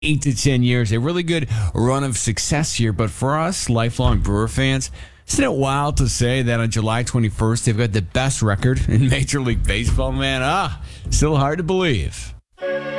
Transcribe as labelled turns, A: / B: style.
A: 8 to 10 years. A really good run of success here. But for us, lifelong Brewer fans, isn't it wild to say that on July 21st, they've got the best record in Major League Baseball, man? Still hard to believe.